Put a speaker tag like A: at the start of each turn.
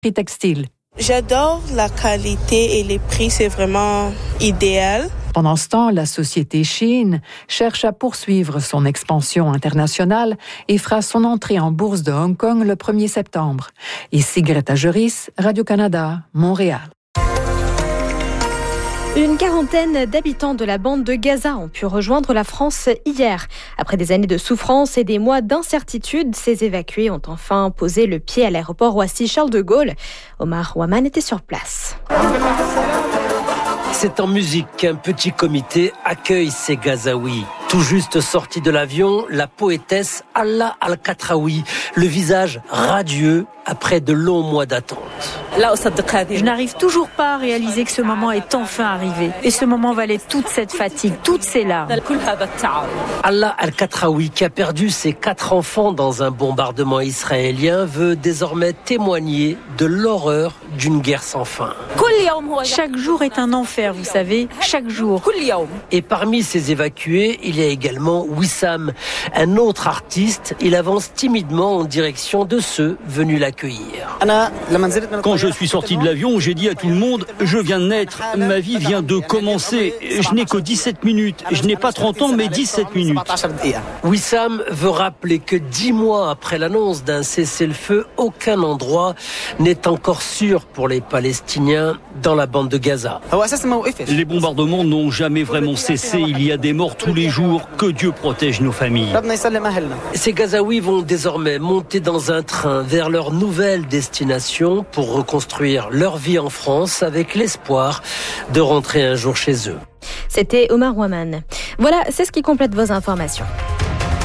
A: prix textile.
B: J'adore la qualité et les prix, c'est vraiment idéal.
A: Pendant ce temps, la société Shein cherche à poursuivre son expansion internationale et fera son entrée en bourse de Hong Kong le 1er septembre. Ici Greta Juris, Radio-Canada, Montréal.
C: Une quarantaine d'habitants de la bande de Gaza ont pu rejoindre la France hier. Après des années de souffrance et des mois d'incertitude, ces évacués ont enfin posé le pied à l'aéroport Roissy-Charles de Gaulle. Omar Ouaman était sur place.
D: C'est en musique qu'un petit comité accueille ces Gazaouis. Tout juste sortie de l'avion, la poétesse Alla Al-Katraoui, le visage radieux après de longs mois d'attente.
E: Je n'arrive toujours pas à réaliser que ce moment est enfin arrivé. Et ce moment valait toute cette fatigue, toutes ces larmes.
D: Alla Al-Katraoui, qui a perdu ses 4 enfants dans un bombardement israélien, veut désormais témoigner de l'horreur d'une guerre sans fin.
E: Chaque jour est un enfer, vous savez, chaque jour.
D: Et parmi ces évacués, il y a également Wissam, un autre artiste. Il avance timidement en direction de ceux venus l'accueillir.
F: Quand je suis sorti de l'avion, j'ai dit à tout le monde, je viens de naître, ma vie vient de commencer. Je n'ai que 17 minutes. Je n'ai pas 30 ans, mais 17 minutes.
D: Wissam veut rappeler que 10 mois après l'annonce d'un cessez-le-feu, aucun endroit n'est encore sûr pour les Palestiniens dans la bande de Gaza.
F: Les bombardements n'ont jamais vraiment cessé. Il y a des morts tous les jours. Que Dieu protège nos familles.
D: Ces Gazaouis vont désormais monter dans un train vers leur nouvelle destination pour reconstruire leur vie en France avec l'espoir de rentrer un jour chez eux.
C: C'était Omar Ouaman. Voilà, c'est ce qui complète vos informations.